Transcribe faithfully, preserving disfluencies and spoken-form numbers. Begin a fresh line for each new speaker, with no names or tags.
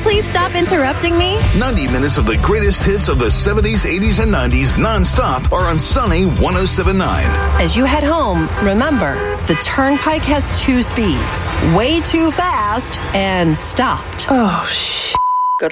please stop interrupting me?
ninety minutes of the greatest hits of the seventies, eighties, and nineties non-stop are on Sunny one oh seven point nine.
As you head home, remember, the Turnpike has two speeds. Way too fast and stopped.
Oh, shit.